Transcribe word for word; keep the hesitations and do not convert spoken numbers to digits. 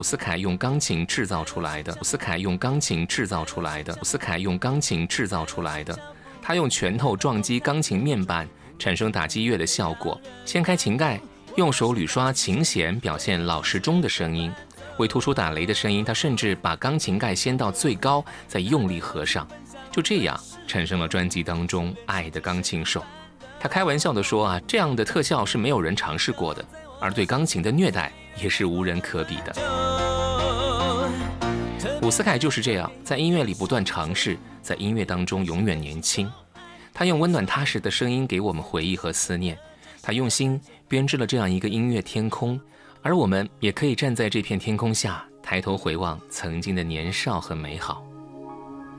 伍思凯用钢琴制造出来的，伍思凯用钢琴制造出来的，伍思凯用钢琴制造出来的。他用拳头撞击钢琴面板，产生打击乐的效果。掀开琴盖，用手捋刷琴弦，表现老式钟的声音。为突出打雷的声音，他甚至把钢琴盖掀到最高，再用力合上。就这样，产生了专辑当中《爱的钢琴手》。他开玩笑地说啊，这样的特效是没有人尝试过的，而对钢琴的虐待也是无人可比的。伍思凯就是这样，在音乐里不断尝试，在音乐当中永远年轻。他用温暖踏实的声音给我们回忆和思念，他用心编织了这样一个音乐天空，而我们也可以站在这片天空下，抬头回望曾经的年少和美好。